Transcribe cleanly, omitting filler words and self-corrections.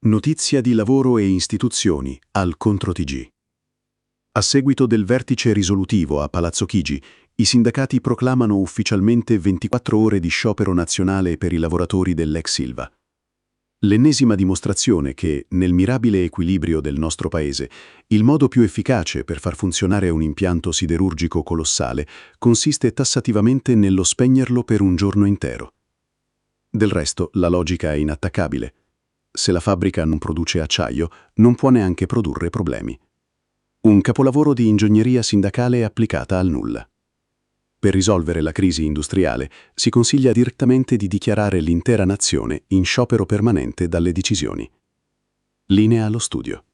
Notizia di lavoro e istituzioni al Contro TG. A seguito del vertice risolutivo a Palazzo Chigi, i sindacati proclamano ufficialmente 24 ore di sciopero nazionale per i lavoratori dell'ex Ilva. L'ennesima dimostrazione che, nel mirabile equilibrio del nostro Paese, il modo più efficace per far funzionare un impianto siderurgico colossale consiste tassativamente nello spegnerlo per un giorno intero. Del resto, la logica è inattaccabile. Se la fabbrica non produce acciaio, non può neanche produrre problemi. Un capolavoro di ingegneria sindacale applicata al nulla. Per risolvere la crisi industriale, si consiglia direttamente di dichiarare l'intera nazione in sciopero permanente dalle decisioni. Linea allo studio.